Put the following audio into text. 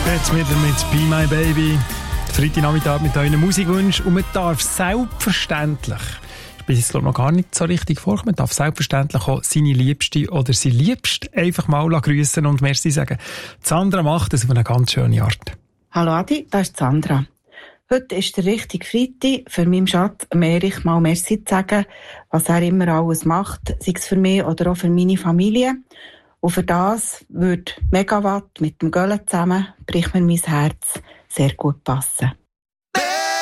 Jetzt wieder mit «Be My Baby». Freitagnachmittag mit euren Musikwünschen. Und man darf selbstverständlich, ich bin jetzt noch gar nicht so richtig vor, man darf selbstverständlich auch seine Liebste oder sein Liebste einfach mal grüssen und merci sagen. Sandra macht das auf eine ganz schöne Art. Hallo Adi, das ist Sandra. Heute ist der richtige Freitag, für meinen Schatz Erich mal merci zu sagen, was er immer alles macht, sei es für mich oder auch für meine Familie. Und für das würde Megawatt mit dem Gölle zusammen, bricht mir mein Herz, sehr gut passen.